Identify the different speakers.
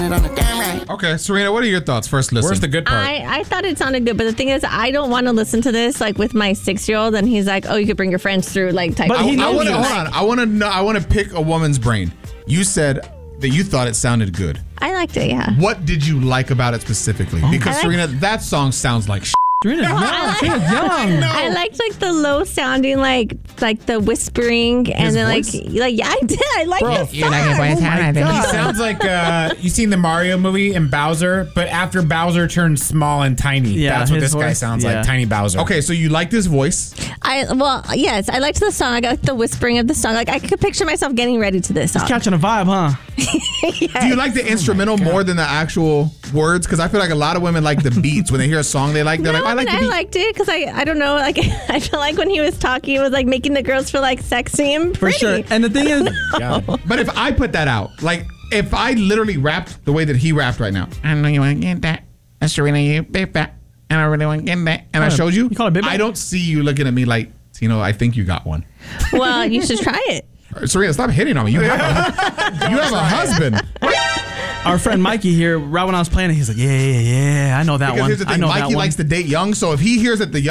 Speaker 1: Okay, Serena, what are your thoughts? First listen.
Speaker 2: Where's the good part?
Speaker 3: I thought it sounded good, but the thing is, I don't want to listen to this like with my 6-year-old, and he's like, "Oh, you could bring your friends through." Like, type.
Speaker 1: But I want to hold on. I want to know. I want to pick a woman's brain. You said that you thought it sounded good.
Speaker 3: I liked it. Yeah.
Speaker 1: What did you like about it specifically? Because Serena, that song sounds like.
Speaker 4: Serena's young. Serena's young.
Speaker 3: I liked like the low sounding, like the whispering, and then
Speaker 1: voice?
Speaker 3: like yeah, I did. I like the song.
Speaker 2: He sounds like you seen the Mario movie and Bowser, but after Bowser turns small and tiny.
Speaker 4: Yeah,
Speaker 2: that's what
Speaker 4: his
Speaker 2: this guy
Speaker 4: voice,
Speaker 2: sounds
Speaker 4: yeah.
Speaker 2: like, tiny Bowser.
Speaker 1: Okay, so you like this voice?
Speaker 3: Yes, I liked the song. I got the whispering of the song. Like I could picture myself getting ready to this song.
Speaker 4: He's catching a vibe, huh?
Speaker 1: Do you like the instrumental more than the actual words? Because I feel like a lot of women like the beats. When they hear a song they like, they're like, I like the beat.
Speaker 3: I liked it because I don't know, like I feel like when he was talking, it was like making the girls feel like sexy and pretty.
Speaker 4: For sure. And the thing is,
Speaker 1: but if I put that out, like if I literally rapped the way that he rapped right now, I know you want to get that, Serena, you big fat, and I really want to get that, and I showed you, I don't see you looking at me like, I think you got one.
Speaker 3: Well, you should try it.
Speaker 1: Serena, stop hitting on me. You have a husband.
Speaker 4: Our friend Mikey here, right when I was playing it, he's like, yeah, I know that
Speaker 1: Because
Speaker 4: one.
Speaker 1: here's the thing,
Speaker 4: I know
Speaker 1: Mikey
Speaker 4: that one.
Speaker 1: likes to date young, so if he hears that the